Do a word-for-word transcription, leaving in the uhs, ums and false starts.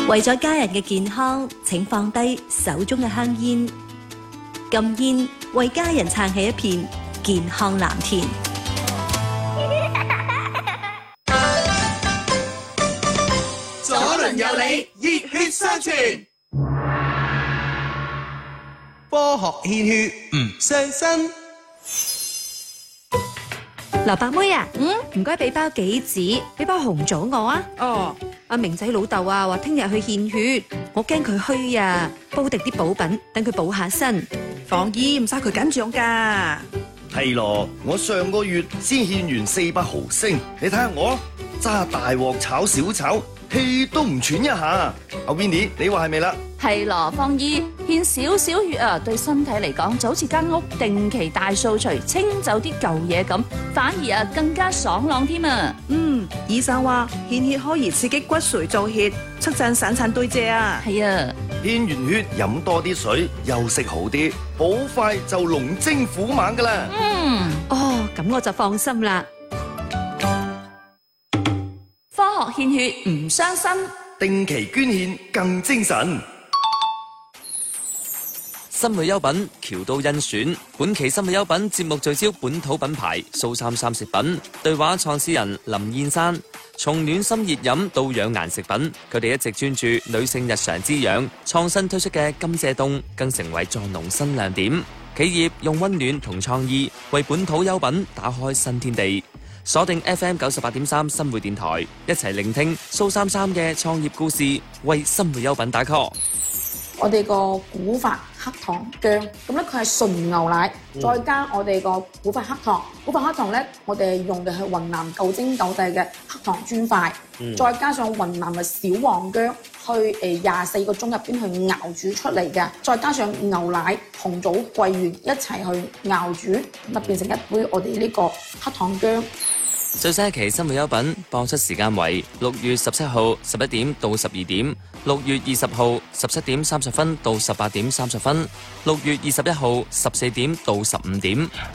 為咗家人嘅健康，請放低手中嘅香煙，禁煙，為家人撐起一片健康藍田。 左鄰右里，熱血相傳。科學獻血唔傷身。 劉白妹啊，嗯，唔該俾包杞子，俾包紅棗我啊。 哦， 阿明仔老豆啊，話聽日去獻血，我驚佢虛啊，煲定啲補品，等佢補下身。 防醫唔使佢緊張噶。 係咯，我上個月先獻完四百毫升，你睇下我揸大鑊炒小炒，氣都唔喘一下。阿 Winnie，你話係咪啦？ 係咯，方姨獻少少血啊，對身體嚟講就好似間屋定期大掃除，清走啲舊嘢咁，反而啊更加爽朗添啊！ 嗯，醫生話獻血可以刺激骨髓造血，促進新陳代謝啊。 係啊， 獻完血飲多啲水，休息好啲，好快就龍精虎猛噶啦。 嗯， 哦，咁我就放心啦。 科學獻血唔傷身， 定期捐獻更精神。 新會優品橋都甄選，本期新會優品節目聚焦本土品牌蘇三三食品，對話創始人林燕山。從暖心熱飲到養顏食品，佢哋一直專注女性日常滋養，創新推出嘅甘蔗凍更成為助農新亮點。企業用溫暖同創意為本土優品打開新天地。鎖定 F M 九十八點三新會電台，一齊聆聽蘇三三嘅創業故事，為新會優品打 call。 我哋個古法黑糖薑，咁咧佢係純牛奶，嗯、再加我哋個古法黑糖。古法黑糖咧，我哋用嘅係雲南九精九製嘅黑糖磚塊，嗯、再加上雲南嘅小黃薑，去誒廿四個鐘入邊去熬煮出嚟嘅，再加上牛奶、紅棗、桂圓一齊去熬煮，咁就變成一杯我哋呢個黑糖薑。 最新一期新會優品播出時間為六月十七號十一點到十二點，六月二十號十七點三十分到十八點三十分，六月二十一號十四點到十五點。